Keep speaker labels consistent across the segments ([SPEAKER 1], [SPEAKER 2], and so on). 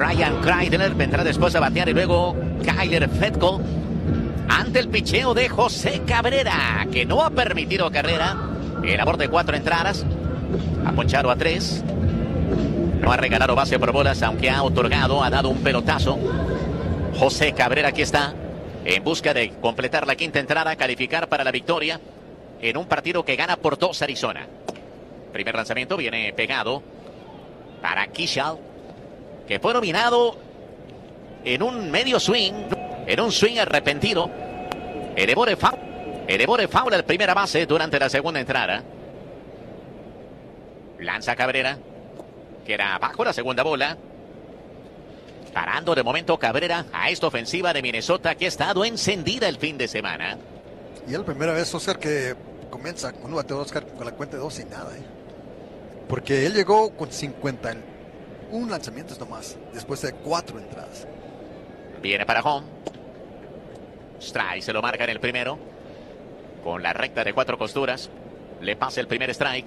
[SPEAKER 1] Ryan Kreidler vendrá después a batear y luego Kyler Fetko ante el picheo de José Cabrera, que no ha permitido carrera en labor de 4 entradas. Ha ponchado a 3. No ha regalado base por bolas, aunque ha otorgado, ha dado un pelotazo. José Cabrera aquí está, en busca de completar la 5ª entrada, calificar para la victoria en un partido que gana por 2 Arizona. Primer lanzamiento viene pegado para Kershaw, que fue nominado en un medio swing, en un swing arrepentido. Elevó de foul al primera base durante la 2ª entrada. Lanza Cabrera, que era bajo la 2ª bola. Parando de momento Cabrera a esta ofensiva de Minnesota, que ha estado encendida el fin de semana.
[SPEAKER 2] Y es la primera vez, Oscar, que comienza con un bateador, Oscar, con la cuenta de 2 sin nada. Porque él llegó con 51 lanzamientos nomás, después de 4 entradas.
[SPEAKER 1] Viene para home. Strike se lo marca en el primero. Con la recta de 4 costuras. Le pasa el primer strike.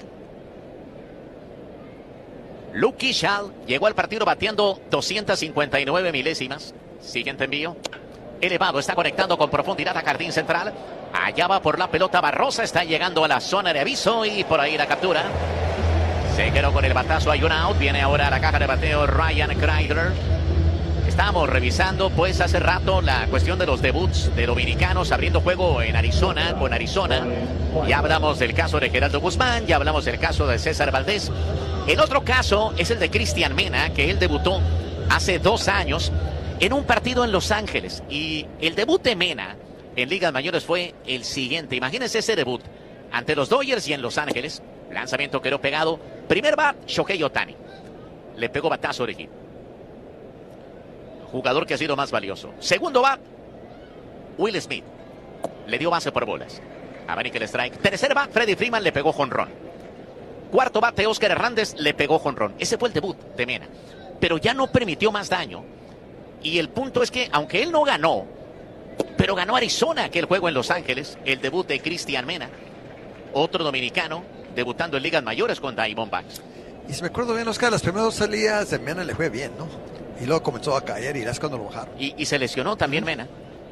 [SPEAKER 1] Luke Kershaw llegó al partido bateando 259 milésimas. Siguiente envío. Elevado, está conectando con profundidad a jardín central. Allá va por la pelota Barrosa, está llegando a la zona de aviso y por ahí la captura. Se quedó con el batazo, hay un out. Viene ahora a la caja de bateo Ryan Kreidler. Estábamos revisando pues hace rato la cuestión de los debuts de dominicanos abriendo juego en Arizona, con Arizona. Ya hablamos del caso de Gerardo Guzmán, ya hablamos del caso de César Valdés. El otro caso es el de Cristian Mena, que él debutó hace 2 años en un partido en Los Ángeles. Y el debut de Mena en ligas mayores fue el siguiente. Imagínense ese debut ante los Dodgers y en Los Ángeles. Lanzamiento quedó pegado. Primer bat, Shohei Ohtani. Le pegó batazo de hit. Jugador que ha sido más valioso. Segundo bat, Will Smith. Le dio base por bolas. Abanica el strike. Tercer bat, Freddie Freeman le pegó jonrón. Cuarto bate, Oscar Hernández le pegó jonrón. Ese fue el debut de Mena. Pero ya no permitió más daño. Y el punto es que, aunque él no ganó, pero ganó Arizona aquel juego en Los Ángeles, el debut de Cristian Mena, otro dominicano, debutando en ligas mayores con Diamondbacks.
[SPEAKER 2] Y si me acuerdo bien, Oscar, las primeras 2 salidas de Mena le fue bien, ¿no? Y luego comenzó a caer y es cuando lo bajaron.
[SPEAKER 1] Y se lesionó también Mena.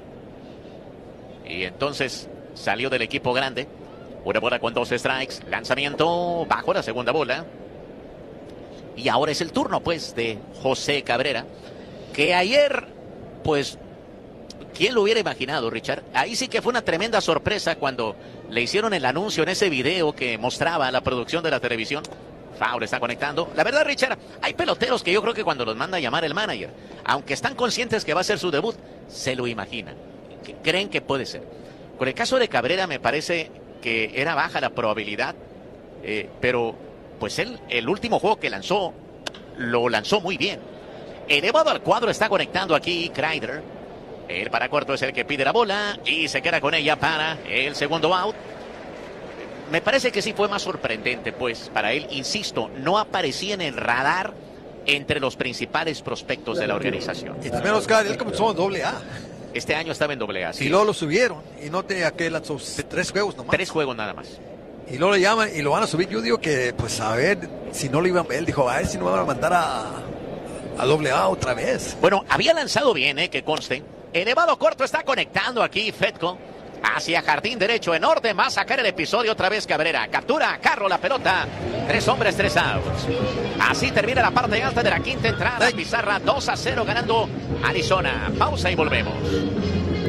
[SPEAKER 1] Y entonces salió del equipo grande. Una bola con 2 strikes. Lanzamiento bajo la 2ª bola. Y ahora es el turno, pues, de José Cabrera. Que ayer, pues, ¿quién lo hubiera imaginado, Richard? Ahí sí que fue una tremenda sorpresa cuando le hicieron el anuncio en ese video que mostraba la producción de la televisión. Foul está conectando. La verdad, Richard, hay peloteros que yo creo que cuando los manda a llamar el manager, aunque están conscientes que va a ser su debut, se lo imaginan. Creen que puede ser. Con el caso de Cabrera me parece que era baja la probabilidad, pero pues él, el último juego que lanzó, lo lanzó muy bien. Elevado al cuadro está conectando aquí Kreidler. El para corto es el que pide la bola y se queda con ella para el segundo out. Me parece que sí fue más sorprendente, pues, para él, insisto, no aparecía en el radar entre los principales prospectos de la organización.
[SPEAKER 2] Y también, Oscar, él comenzó en AA.
[SPEAKER 1] Este año estaba en AA, sí.
[SPEAKER 2] Y luego lo subieron, y no tenía que lanzó 3 juegos nomás.
[SPEAKER 1] 3 juegos nada más.
[SPEAKER 2] Y luego le llaman y lo van a subir. Yo digo que, pues, a ver si no lo iban, él dijo, a ver si no van a mandar a AA otra vez.
[SPEAKER 1] Bueno, había lanzado bien, que conste. Elevado corto está conectando aquí Fetko. Hacia jardín derecho, en orden, va a sacar el episodio otra vez Cabrera. Captura a Carro la pelota. 3 hombres, 3 outs. Así termina la parte alta de la 5ª entrada. Pizarra 2-0 ganando Arizona. Pausa y volvemos.